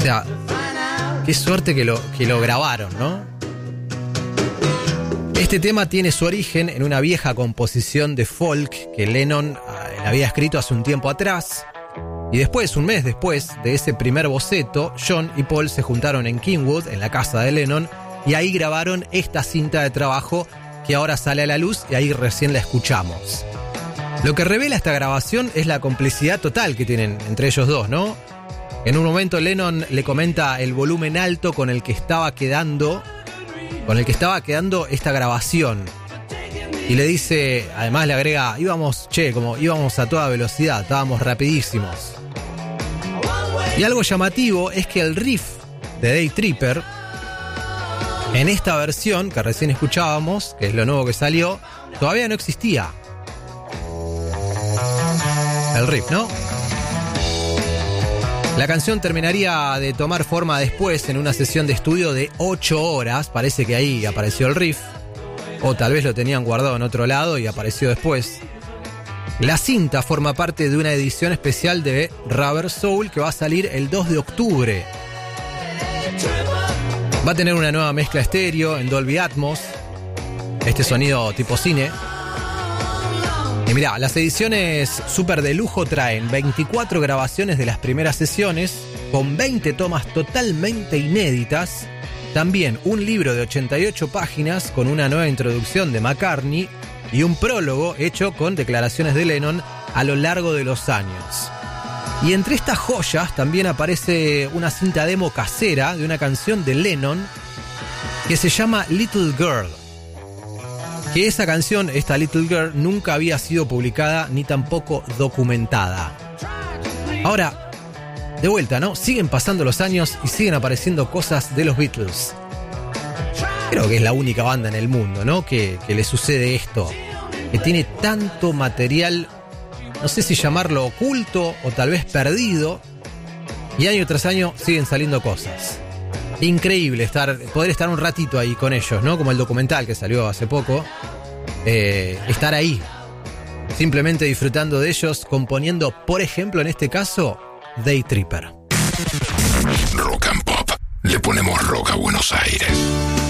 sea, qué suerte que lo grabaron, ¿no? Este tema tiene su origen en una vieja composición de folk que Lennon había escrito hace un tiempo atrás. Y después, un mes después de ese primer boceto, John y Paul se juntaron en Kingwood, en la casa de Lennon, y ahí grabaron esta cinta de trabajo que ahora sale a la luz y ahí recién la escuchamos. Lo que revela esta grabación es la complicidad total que tienen entre ellos dos, ¿no? En un momento Lennon le comenta el volumen alto con el que estaba quedando esta grabación. Y le dice, además le agrega, íbamos a toda velocidad, estábamos rapidísimos. Y algo llamativo es que el riff de Day Tripper, en esta versión que recién escuchábamos, que es lo nuevo que salió, todavía no existía. El riff, ¿no? La canción terminaría de tomar forma después en una sesión de estudio de 8 horas. Parece que ahí apareció el riff. O tal vez lo tenían guardado en otro lado y apareció después. La cinta forma parte de una edición especial de Rubber Soul que va a salir el 2 de octubre. Va a tener una nueva mezcla estéreo en Dolby Atmos. Este sonido tipo cine. Y mirá, las ediciones súper de lujo traen 24 grabaciones de las primeras sesiones con 20 tomas totalmente inéditas. También un libro de 88 páginas con una nueva introducción de McCartney y un prólogo hecho con declaraciones de Lennon a lo largo de los años. Y entre estas joyas también aparece una cinta demo casera de una canción de Lennon que se llama Little Girl. Que esa canción, esta Little Girl, nunca había sido publicada ni tampoco documentada. Ahora, de vuelta, ¿no? Siguen pasando los años y siguen apareciendo cosas de los Beatles. Creo que es la única banda en el mundo, ¿no? Que le sucede esto. Que tiene tanto material, no sé si llamarlo oculto o tal vez perdido. Y año tras año siguen saliendo cosas. Increíble poder estar un ratito ahí con ellos, ¿no? Como el documental que salió hace poco. Estar ahí, simplemente disfrutando de ellos, componiendo, por ejemplo, en este caso, Day Tripper. Rock and Pop. Le ponemos rock a Buenos Aires.